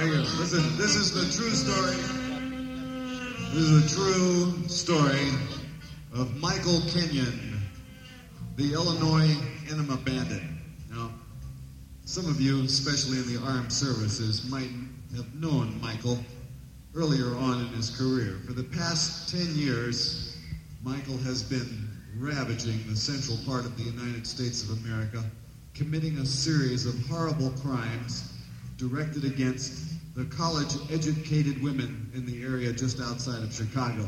Thank you. Listen, this is the true story. This is a true story of Michael Kenyon, the Illinois Enema Bandit. Now, some of you, especially in the armed services, might have known Michael earlier on in his career. For the past 10 years, Michael has been ravaging the central part of the United States of America, committing a series of horrible crimes directed against the college-educated women in the area just outside of Chicago.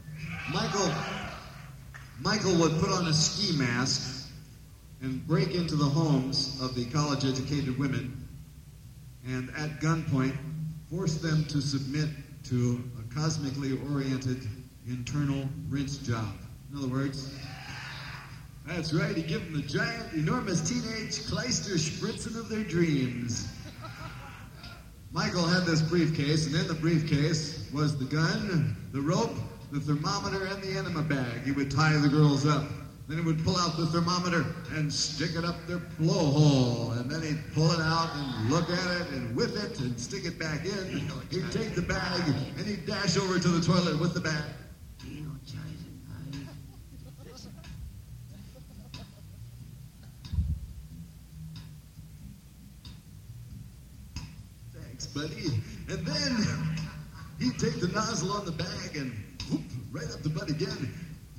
Michael would put on a ski mask and break into the homes of the college-educated women and at gunpoint force them to submit to a cosmically oriented internal rinse job. In other words, that's right, he gave them the giant, enormous teenage Kleister spritzing of their dreams. Michael had this briefcase, and in the briefcase was the gun, the rope, the thermometer, and the enema bag. He would tie the girls up. Then he would pull out the thermometer and stick it up their blowhole. And then he'd pull it out and look at it and whip it and stick it back in. He'd take the bag and he'd dash over to the toilet with the bag. Thanks, buddy. And then he'd take the nozzle on the bag and whoop, right up the butt again.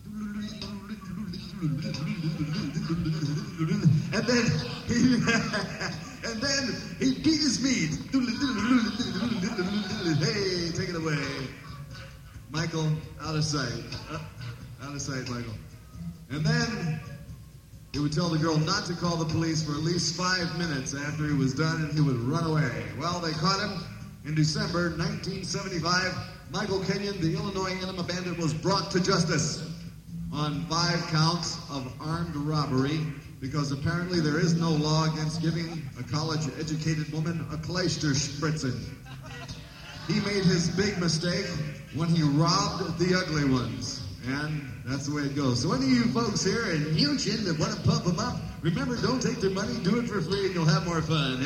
And then he'd beat his meat. Hey, take it away. Michael, out of sight. Out of sight, Michael. And then he would tell the girl not to call the police for at least 5 minutes after he was done, and he would run away. Well, they caught him in December 1975. Michael Kenyon, the Illinois Enema Bandit, was brought to justice on 5 counts of armed robbery because apparently there is no law against giving a college-educated woman a Kleister spritzing. He made his big mistake when he robbed the ugly ones, and that's the way it goes. So any of you folks here in Houston that want to pump them up, remember, don't take their money, do it for free, and you'll have more fun.